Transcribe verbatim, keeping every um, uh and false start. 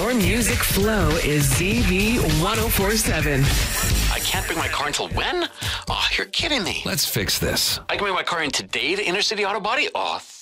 Your music flow is Z B one oh four seven. I can't bring my car until when? Oh, you're kidding me. Let's fix this. I can bring my car in today to Inner City Auto Body? Oh,